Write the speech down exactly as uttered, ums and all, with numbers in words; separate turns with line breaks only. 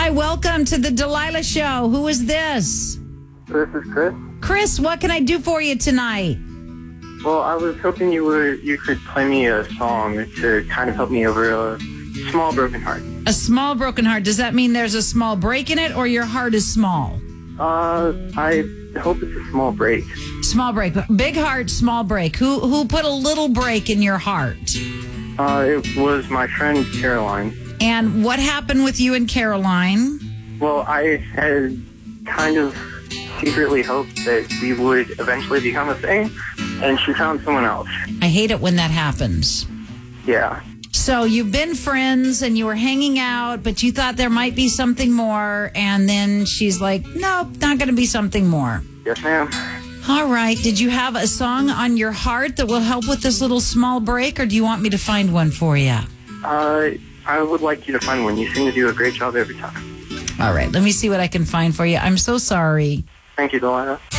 Hi, welcome to the Delilah Show. Who is this?
This is Chris.
Chris, what can I do for you tonight?
Well, I was hoping you would you could play me a song to kind of help me over a small broken heart.
A small broken heart. Does that mean there's a small break in it or your heart is small?
Uh, I hope it's a small break.
Small break. Big heart, small break. Who who put a little break in your heart?
Uh, it was my friend Caroline.
And what happened with you and Caroline?
Well, I had kind of secretly hoped that we would eventually become a thing, and she found someone else.
I hate it when that happens.
Yeah.
So you've been friends and you were hanging out, but you thought there might be something more, and then she's like, nope, not going to be something more.
Yes, ma'am.
All right. Did you have a song on your heart that will help with this little small break, or do you want me to find one for you?
Uh, I would like you to find one. You seem to do a great job every time.
All right. Let me see what I can find for you. I'm so sorry.
Thank you, Delilah.